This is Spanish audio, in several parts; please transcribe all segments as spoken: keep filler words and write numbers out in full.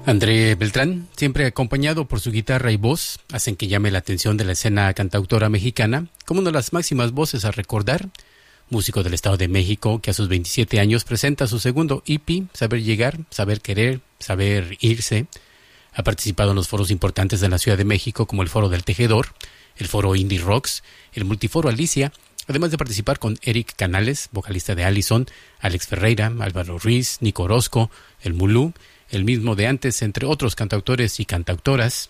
André Beltrán, siempre acompañado por su guitarra y voz, hacen que llame la atención de la escena cantautora mexicana como una de las máximas voces a recordar. Músico del Estado de México que a sus veintisiete años presenta su segundo E P, Saber Llegar, Saber Querer, Saber Irse. Ha participado en los foros importantes de la Ciudad de México como el Foro del Tejedor, el Foro Indie Rocks, el Multiforo Alicia, además de participar con Eric Canales, vocalista de Allison, Alex Ferreira, Álvaro Ruiz, Nico Orozco, el Mulú, el mismo de antes, entre otros cantautores y cantautoras.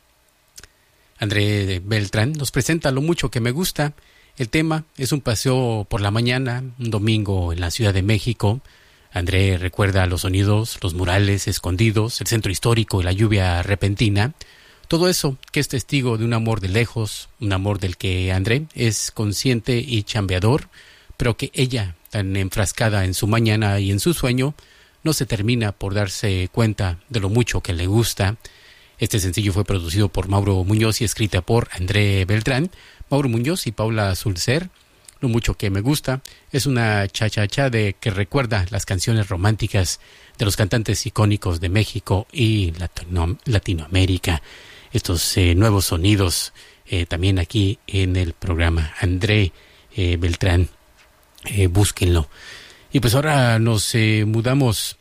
André Beltrán nos presenta Lo Mucho Que Me Gusta. El tema es un paseo por la mañana, un domingo en la Ciudad de México. André recuerda los sonidos, los murales escondidos, el centro histórico y la lluvia repentina. Todo eso que es testigo de un amor de lejos, un amor del que André es consciente y chambeador, pero que ella, tan enfrascada en su mañana y en su sueño, no se termina por darse cuenta de lo mucho que le gusta. Este sencillo fue producido por Mauro Muñoz y escrita por André Beltrán, Mauro Muñoz y Paula Sulcer. Lo Mucho Que Me Gusta es una cha-cha-cha de que recuerda las canciones románticas de los cantantes icónicos de México y Latino- Latinoamérica. Estos eh, nuevos sonidos eh, también aquí en el programa. André eh, Beltrán, eh, búsquenlo. Y pues ahora nos eh, mudamos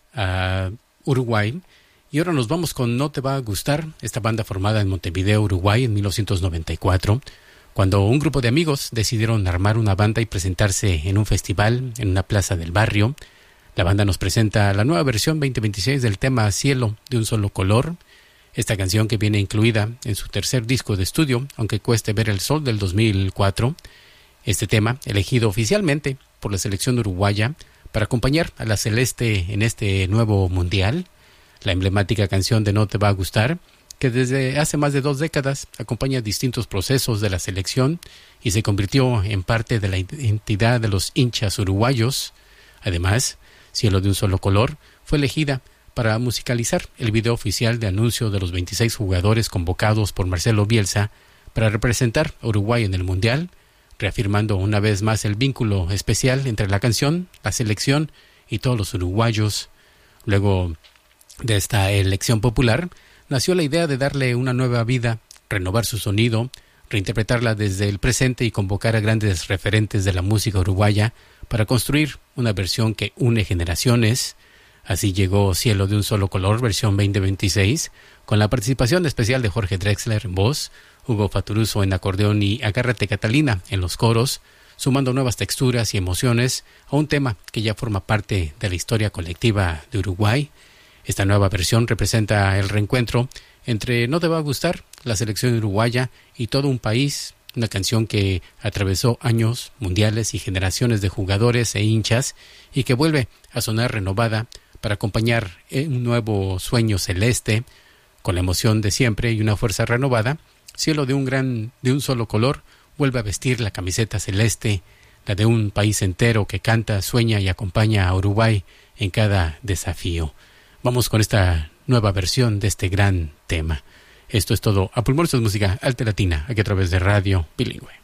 a Uruguay y ahora nos vamos con No Te Va a Gustar, esta banda formada en Montevideo, Uruguay en mil novecientos noventa y cuatro, cuando un grupo de amigos decidieron armar una banda y presentarse en un festival en una plaza del barrio. La banda nos presenta la nueva versión veinte veintiséis del tema Cielo de un Solo Color, esta canción que viene incluida en su tercer disco de estudio, Aunque Cueste Ver el Sol del dos mil cuatro. Este tema, elegido oficialmente por la selección uruguaya para acompañar a la Celeste en este nuevo mundial, la emblemática canción de No Te Va a Gustar, que desde hace más de dos décadas acompaña distintos procesos de la selección y se convirtió en parte de la identidad de los hinchas uruguayos. Además, Cielo de un Solo Color fue elegida para musicalizar el video oficial de anuncio de los veintiséis jugadores convocados por Marcelo Bielsa para representar a Uruguay en el mundial, reafirmando una vez más el vínculo especial entre la canción, la selección y todos los uruguayos. Luego de esta elección popular, nació la idea de darle una nueva vida, renovar su sonido, reinterpretarla desde el presente y convocar a grandes referentes de la música uruguaya para construir una versión que une generaciones. Así llegó Cielo de un Solo Color, versión veinte veintiséis, con la participación especial de Jorge Drexler en voz, Hugo Faturuso en acordeón y Agárrate Catalina en los coros, sumando nuevas texturas y emociones a un tema que ya forma parte de la historia colectiva de Uruguay. Esta nueva versión representa el reencuentro entre No Te Va a Gustar, la selección uruguaya y todo un país, una canción que atravesó años, mundiales y generaciones de jugadores e hinchas y que vuelve a sonar renovada para acompañar un nuevo sueño celeste con la emoción de siempre y una fuerza renovada. Cielo de un gran, de un solo color vuelve a vestir la camiseta celeste, la de un país entero que canta, sueña y acompaña a Uruguay en cada desafío. Vamos con esta nueva versión de este gran tema. Esto es todo. A Pulmón, esto es música alta latina, aquí a través de Radio Bilingüe.